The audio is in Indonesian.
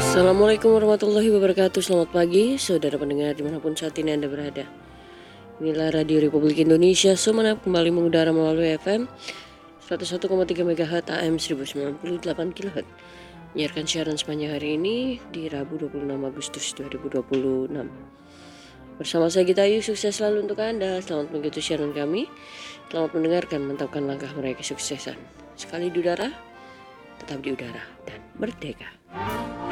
Assalamualaikum warahmatullahi wabarakatuh. Selamat pagi saudara pendengar dimanapun saat ini Anda berada. Inilah Radio Republik Indonesia Sumeneb kembali mengudara melalui FM 101,3 MHz AM 1098 kHz. Menyiarkan siaran sepanjang hari ini di Rabu 26 Agustus 2026. Bersama saya Gita Ayu, sukses selalu untuk Anda. Selamat mengikuti siaran kami. Selamat mendengarkan, mantapkan langkah meraih kesuksesan. Sekali di udara, tetap di udara, dan merdeka.